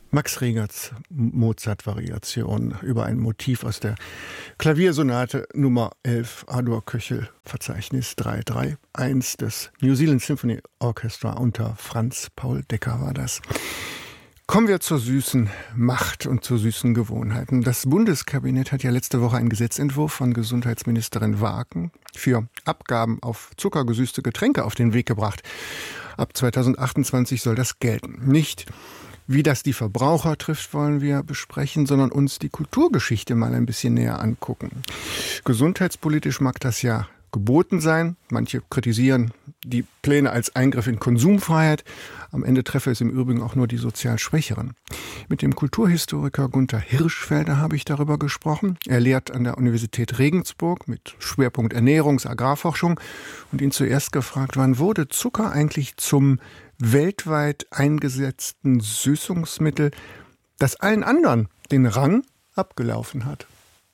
Max Regers Mozart-Variation über ein Motiv aus der Klaviersonate Nummer 11 A-Dur-Köchel, Verzeichnis 331 des New Zealand Symphony Orchestra unter Franz Paul Decker war das. Kommen wir zur süßen Macht und zu süßen Gewohnheiten. Das Bundeskabinett hat ja letzte Woche einen Gesetzentwurf von Gesundheitsministerin Waagen für Abgaben auf zuckergesüßte Getränke auf den Weg gebracht. Ab 2028 soll das gelten. Nicht wie das die Verbraucher trifft, wollen wir besprechen, sondern uns die Kulturgeschichte mal ein bisschen näher angucken. Gesundheitspolitisch mag das ja geboten sein. Manche kritisieren die Pläne als Eingriff in Konsumfreiheit. Am Ende treffe es im Übrigen auch nur die sozial Schwächeren. Mit dem Kulturhistoriker Gunther Hirschfelder habe ich darüber gesprochen. Er lehrt an der Universität Regensburg mit Schwerpunkt Ernährungs-, Agrarforschung und ihn zuerst gefragt, wann wurde Zucker eigentlich zum weltweit eingesetzten Süßungsmittel, das allen anderen den Rang abgelaufen hat?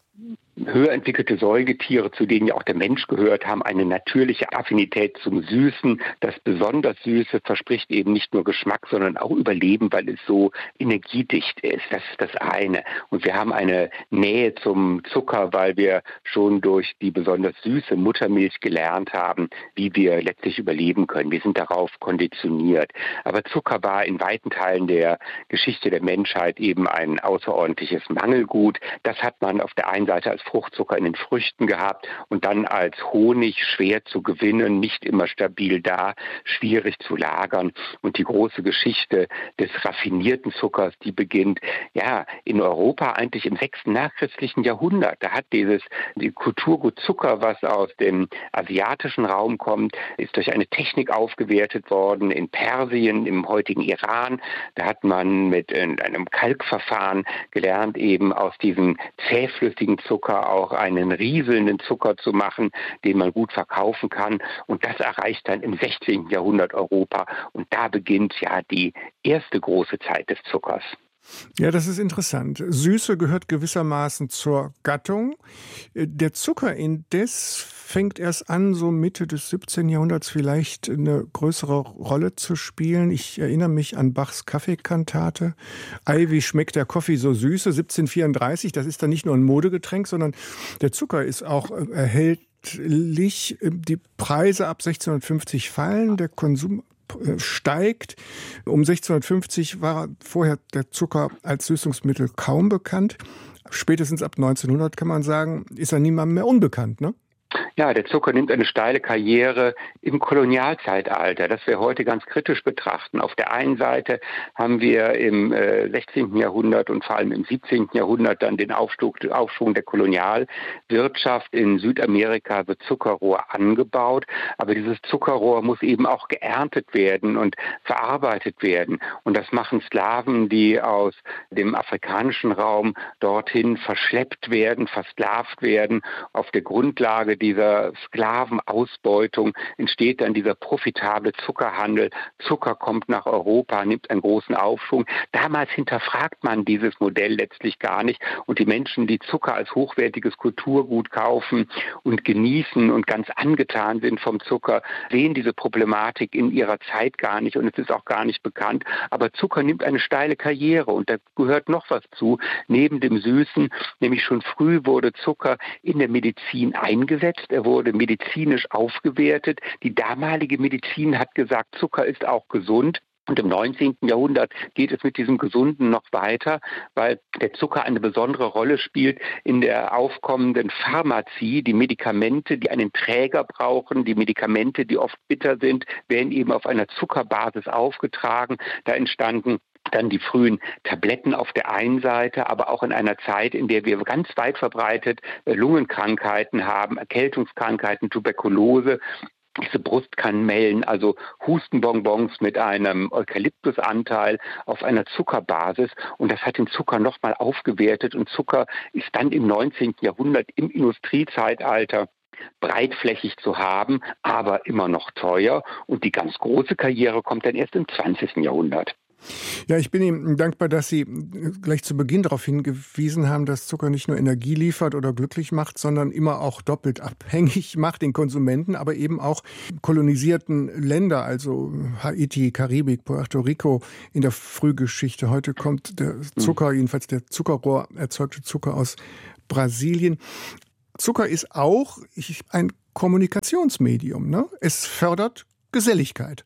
Höher entwickelte Säugetiere, zu denen ja auch der Mensch gehört, haben eine natürliche Affinität zum Süßen. Das besonders Süße verspricht eben nicht nur Geschmack, sondern auch Überleben, weil es so energiedicht ist. Das ist das eine. Und wir haben eine Nähe zum Zucker, weil wir schon durch die besonders süße Muttermilch gelernt haben, wie wir letztlich überleben können. Wir sind darauf konditioniert. Aber Zucker war in weiten Teilen der Geschichte der Menschheit eben ein außerordentliches Mangelgut. Das hat man auf der einen Seite als Fruchtzucker in den Früchten gehabt und dann als Honig schwer zu gewinnen, nicht immer stabil da, schwierig zu lagern. Und die große Geschichte des raffinierten Zuckers, die beginnt ja in Europa eigentlich im 6. nachchristlichen Jahrhundert. Da hat die Kulturgut Zucker, was aus dem asiatischen Raum kommt, ist durch eine Technik aufgewertet worden in Persien, im heutigen Iran. Da hat man mit einem Kalkverfahren gelernt, eben aus diesem zähflüssigen Zucker auch einen rieselnden Zucker zu machen, den man gut verkaufen kann. Und das erreicht dann im 16. Jahrhundert Europa. Und da beginnt ja die erste große Zeit des Zuckers. Ja, das ist interessant. Süße gehört gewissermaßen zur Gattung. Der Zucker indes fängt erst an, so Mitte des 17. Jahrhunderts vielleicht eine größere Rolle zu spielen. Ich erinnere mich an Bachs Kaffeekantate. Ei, wie schmeckt der Kaffee so süße? 1734, das ist dann nicht nur ein Modegetränk, sondern der Zucker ist auch erhältlich. Die Preise ab 1650 fallen, der Konsum steigt. Um 1650 war vorher der Zucker als Süßungsmittel kaum bekannt. Spätestens ab 1900 kann man sagen, ist er niemandem mehr unbekannt, ne? Ja, der Zucker nimmt eine steile Karriere im Kolonialzeitalter, das wir heute ganz kritisch betrachten. Auf der einen Seite haben wir im 16. Jahrhundert und vor allem im 17. Jahrhundert dann den Aufschwung der Kolonialwirtschaft. In Südamerika wird Zuckerrohr angebaut, aber dieses Zuckerrohr muss eben auch geerntet werden und verarbeitet werden. Und das machen Sklaven, die aus dem afrikanischen Raum dorthin verschleppt werden, versklavt werden. Auf der Grundlage dieser Sklavenausbeutung entsteht dann dieser profitable Zuckerhandel. Zucker kommt nach Europa, nimmt einen großen Aufschwung. Damals hinterfragt man dieses Modell letztlich gar nicht. Und die Menschen, die Zucker als hochwertiges Kulturgut kaufen und genießen und ganz angetan sind vom Zucker, sehen diese Problematik in ihrer Zeit gar nicht und es ist auch gar nicht bekannt. Aber Zucker nimmt eine steile Karriere und da gehört noch was zu. Neben dem Süßen, nämlich schon früh wurde Zucker in der Medizin eingesetzt. Er wurde medizinisch aufgewertet. Die damalige Medizin hat gesagt, Zucker ist auch gesund. Und im 19. Jahrhundert geht es mit diesem Gesunden noch weiter, weil der Zucker eine besondere Rolle spielt in der aufkommenden Pharmazie. Die Medikamente, die einen Träger brauchen, die Medikamente, die oft bitter sind, werden eben auf einer Zuckerbasis aufgetragen. Da entstanden dann die frühen Tabletten auf der einen Seite, aber auch in einer Zeit, in der wir ganz weit verbreitet Lungenkrankheiten haben, Erkältungskrankheiten, Tuberkulose. Diese Brustkanmellen, also Hustenbonbons mit einem Eukalyptusanteil auf einer Zuckerbasis. Und das hat den Zucker nochmal aufgewertet. Und Zucker ist dann im 19. Jahrhundert im Industriezeitalter breitflächig zu haben, aber immer noch teuer. Und die ganz große Karriere kommt dann erst im 20. Jahrhundert. Ja, ich bin Ihnen dankbar, dass Sie gleich zu Beginn darauf hingewiesen haben, dass Zucker nicht nur Energie liefert oder glücklich macht, sondern immer auch doppelt abhängig macht den Konsumenten, aber eben auch kolonisierten Länder, also Haiti, Karibik, Puerto Rico in der Frühgeschichte. Heute kommt der Zucker, jedenfalls der Zuckerrohr erzeugte Zucker aus Brasilien. Zucker ist auch ein Kommunikationsmedium, ne? Es fördert Geselligkeit.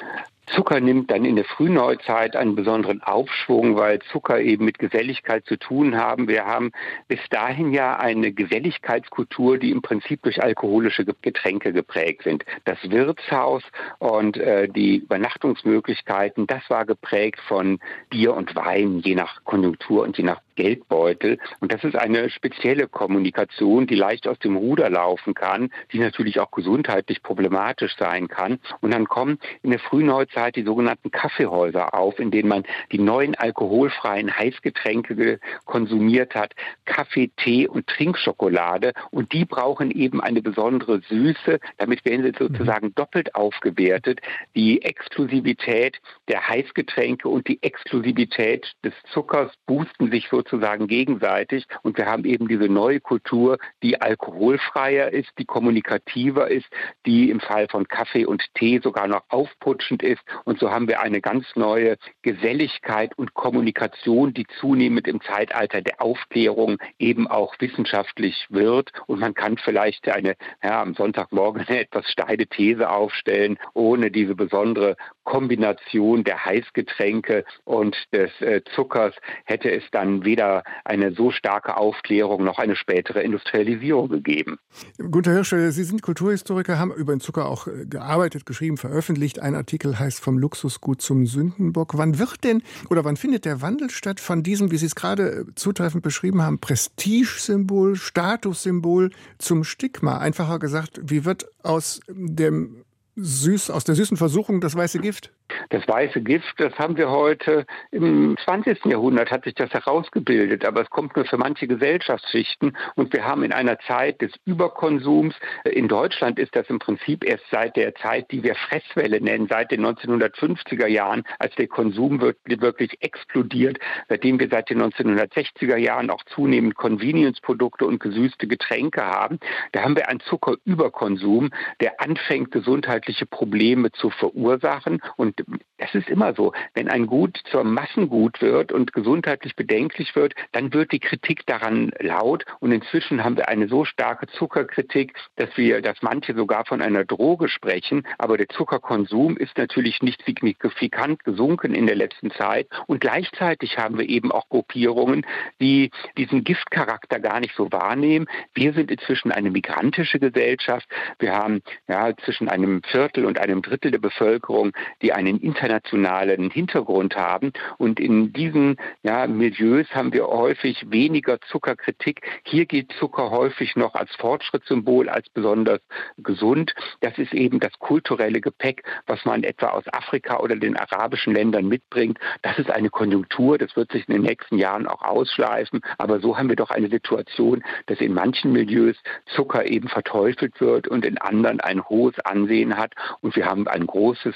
Zucker nimmt dann in der Frühneuzeit einen besonderen Aufschwung, weil Zucker eben mit Geselligkeit zu tun haben. Wir haben bis dahin ja eine Geselligkeitskultur, die im Prinzip durch alkoholische Getränke geprägt sind. Das Wirtshaus und die Übernachtungsmöglichkeiten, das war geprägt von Bier und Wein, je nach Konjunktur und je nach Geldbeutel. Und das ist eine spezielle Kommunikation, die leicht aus dem Ruder laufen kann, die natürlich auch gesundheitlich problematisch sein kann. Und dann kommen in der Frühneuzeit die sogenannten Kaffeehäuser auf, in denen man die neuen alkoholfreien Heißgetränke konsumiert hat, Kaffee, Tee und Trinkschokolade. Und die brauchen eben eine besondere Süße. Damit werden sie sozusagen doppelt aufgewertet. Die Exklusivität der Heißgetränke und die Exklusivität des Zuckers boosten sich sozusagen gegenseitig. Und wir haben eben diese neue Kultur, die alkoholfreier ist, die kommunikativer ist, die im Fall von Kaffee und Tee sogar noch aufputschend ist. Und so haben wir eine ganz neue Geselligkeit und Kommunikation, die zunehmend im Zeitalter der Aufklärung eben auch wissenschaftlich wird. Und man kann vielleicht am Sonntagmorgen eine etwas steile These aufstellen, ohne diese besondere Kombination der Heißgetränke und des Zuckers hätte es dann weder eine so starke Aufklärung noch eine spätere Industrialisierung gegeben. Gunter Hirschfeld, Sie sind Kulturhistoriker, haben über den Zucker auch gearbeitet, geschrieben, veröffentlicht. Ein Artikel heißt „Vom Luxusgut zum Sündenbock". Wann findet der Wandel statt von diesem, wie Sie es gerade zutreffend beschrieben haben, Prestigesymbol, Statussymbol zum Stigma? Einfacher gesagt, wie wird aus der süßen Versuchung das weiße Gift? Das weiße Gift, das haben wir heute im 20. Jahrhundert hat sich das herausgebildet, aber es kommt nur für manche Gesellschaftsschichten und wir haben in einer Zeit des Überkonsums, in Deutschland ist das im Prinzip erst seit der Zeit, die wir Fresswelle nennen, seit den 1950er Jahren, als der Konsum wirklich explodiert, seitdem wir seit den 1960er Jahren auch zunehmend Convenience-Produkte und gesüßte Getränke haben, da haben wir einen Zuckerüberkonsum, der anfängt, gesundheitliche Probleme zu verursachen. Und das ist immer so. Wenn ein Gut zur Massengut wird und gesundheitlich bedenklich wird, dann wird die Kritik daran laut. Und inzwischen haben wir eine so starke Zuckerkritik, dass manche sogar von einer Droge sprechen. Aber der Zuckerkonsum ist natürlich nicht signifikant gesunken in der letzten Zeit. Und gleichzeitig haben wir eben auch Gruppierungen, die diesen Giftcharakter gar nicht so wahrnehmen. Wir sind inzwischen eine migrantische Gesellschaft. Wir haben zwischen einem Viertel und einem Drittel der Bevölkerung, die einen internationalen Hintergrund haben. Und in diesen Milieus haben wir häufig weniger Zuckerkritik. Hier gilt Zucker häufig noch als Fortschrittssymbol, als besonders gesund. Das ist eben das kulturelle Gepäck, was man etwa aus Afrika oder den arabischen Ländern mitbringt. Das ist eine Konjunktur, das wird sich in den nächsten Jahren auch ausschleifen. Aber so haben wir doch eine Situation, dass in manchen Milieus Zucker eben verteufelt wird und in anderen ein hohes Ansehen hat. Und wir haben einen großen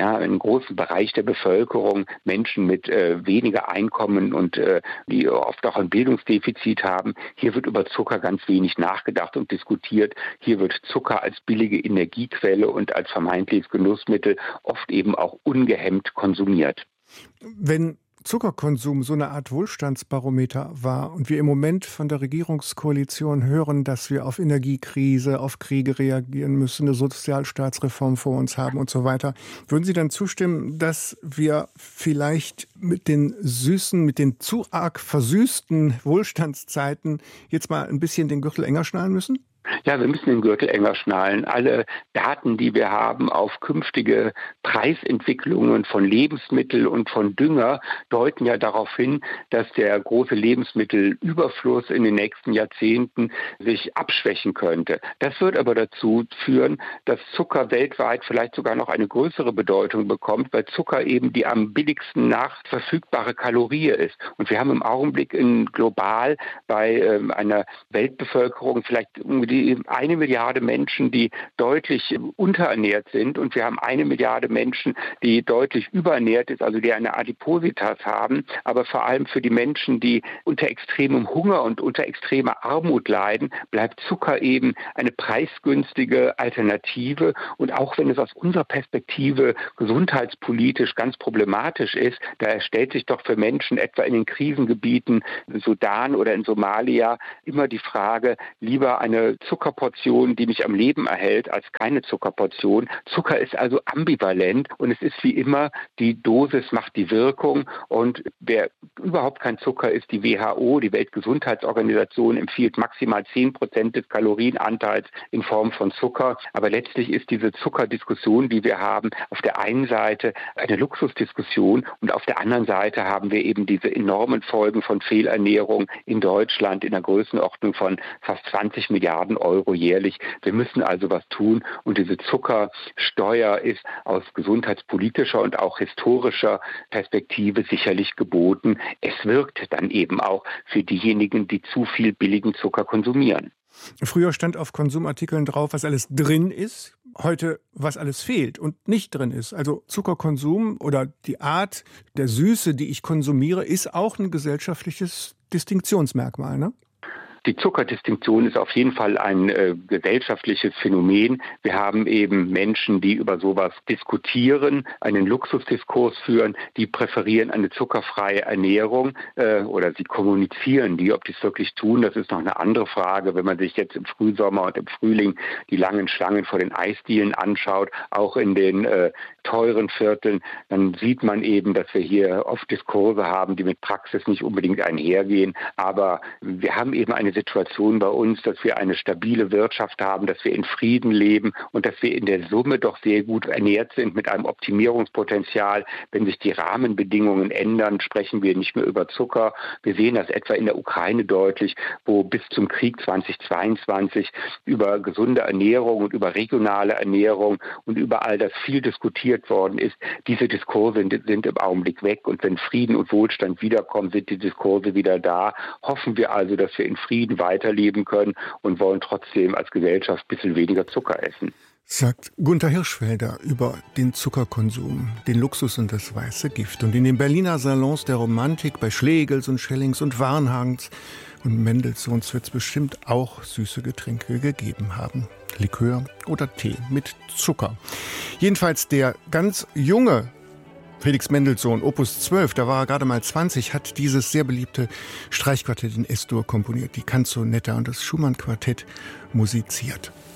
Bereich der Bevölkerung, Menschen mit weniger Einkommen und die oft auch ein Bildungsdefizit haben. Hier wird über Zucker ganz wenig nachgedacht und diskutiert. Hier wird Zucker als billige Energiequelle und als vermeintliches Genussmittel oft eben auch ungehemmt konsumiert. Wenn Zuckerkonsum so eine Art Wohlstandsbarometer war und wir im Moment von der Regierungskoalition hören, dass wir auf Energiekrise, auf Kriege reagieren müssen, eine Sozialstaatsreform vor uns haben und so weiter, würden Sie dann zustimmen, dass wir vielleicht mit den zu arg versüßten Wohlstandszeiten jetzt mal ein bisschen den Gürtel enger schnallen müssen? Ja, wir müssen den Gürtel enger schnallen. Alle Daten, die wir haben auf künftige Preisentwicklungen von Lebensmitteln und von Dünger, deuten ja darauf hin, dass der große Lebensmittelüberfluss in den nächsten Jahrzehnten sich abschwächen könnte. Das wird aber dazu führen, dass Zucker weltweit vielleicht sogar noch eine größere Bedeutung bekommt, weil Zucker eben die am billigsten nachverfügbare Kalorie ist. Und wir haben im Augenblick global bei einer Weltbevölkerung vielleicht um die die 1 Milliarde Menschen, die deutlich unterernährt sind, und wir haben 1 Milliarde Menschen, die deutlich überernährt ist, also die eine Adipositas haben. Aber vor allem für die Menschen, die unter extremem Hunger und unter extremer Armut leiden, bleibt Zucker eben eine preisgünstige Alternative. Und auch wenn es aus unserer Perspektive gesundheitspolitisch ganz problematisch ist, da stellt sich doch für Menschen etwa in den Krisengebieten Sudan oder in Somalia immer die Frage, lieber eine Zuckerportion, die mich am Leben erhält, als keine Zuckerportion. Zucker ist also ambivalent und es ist wie immer, die Dosis macht die Wirkung, und wer überhaupt kein Zucker ist, die WHO, die Weltgesundheitsorganisation, empfiehlt maximal 10% des Kalorienanteils in Form von Zucker. Aber letztlich ist diese Zuckerdiskussion, die wir haben, auf der einen Seite eine Luxusdiskussion und auf der anderen Seite haben wir eben diese enormen Folgen von Fehlernährung in Deutschland in der Größenordnung von fast 20 Milliarden Euro jährlich. Wir müssen also was tun, und diese Zuckersteuer ist aus gesundheitspolitischer und auch historischer Perspektive sicherlich geboten. Es wirkt dann eben auch für diejenigen, die zu viel billigen Zucker konsumieren. Früher stand auf Konsumartikeln drauf, was alles drin ist. Heute, was alles fehlt und nicht drin ist. Also Zuckerkonsum oder die Art der Süße, die ich konsumiere, ist auch ein gesellschaftliches Distinktionsmerkmal, ne? Die Zuckerdistinktion ist auf jeden Fall ein gesellschaftliches Phänomen. Wir haben eben Menschen, die über sowas diskutieren, einen Luxusdiskurs führen, die präferieren eine zuckerfreie Ernährung oder sie kommunizieren die. Ob die es wirklich tun, das ist noch eine andere Frage. Wenn man sich jetzt im Frühsommer und im Frühling die langen Schlangen vor den Eisdielen anschaut, auch in den teuren Vierteln, dann sieht man eben, dass wir hier oft Diskurse haben, die mit Praxis nicht unbedingt einhergehen. Aber wir haben eben eine Situation bei uns, dass wir eine stabile Wirtschaft haben, dass wir in Frieden leben und dass wir in der Summe doch sehr gut ernährt sind mit einem Optimierungspotenzial. Wenn sich die Rahmenbedingungen ändern, sprechen wir nicht mehr über Zucker. Wir sehen das etwa in der Ukraine deutlich, wo bis zum Krieg 2022 über gesunde Ernährung und über regionale Ernährung und über all das viel diskutiert worden ist. Diese Diskurse sind im Augenblick weg, und wenn Frieden und Wohlstand wiederkommen, sind die Diskurse wieder da. Hoffen wir also, dass wir in Frieden weiterleben können und wollen trotzdem als Gesellschaft ein bisschen weniger Zucker essen. Sagt Gunther Hirschfelder über den Zuckerkonsum, den Luxus und das weiße Gift. Und in den Berliner Salons der Romantik bei Schlegels und Schellings und Warnhagens und Mendelssohns wird es bestimmt auch süße Getränke gegeben haben. Likör oder Tee mit Zucker. Jedenfalls der ganz junge Felix Mendelssohn, Opus 12, da war er gerade mal 20, hat dieses sehr beliebte Streichquartett in S-Dur komponiert, die Canzonetta und das Schumann-Quartett musiziert.